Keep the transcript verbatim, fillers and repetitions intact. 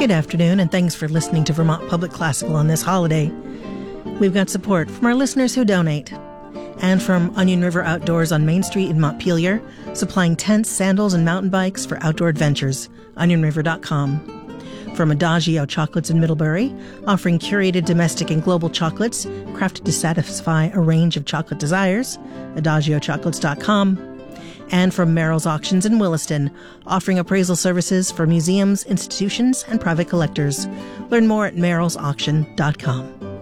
Good afternoon, and thanks for listening to Vermont Public Classical on this holiday. We've got support from our listeners who donate, and from Onion River Outdoors on Main Street in Montpelier, supplying tents, sandals, and mountain bikes for outdoor adventures, onion river dot com. From Adagio Chocolates in Middlebury, offering curated domestic and global chocolates crafted to satisfy a range of chocolate desires, adagio chocolates dot com. And from Merrill's Auctions in Williston, offering appraisal services for museums, institutions, and private collectors. Learn more at merrills auction dot com.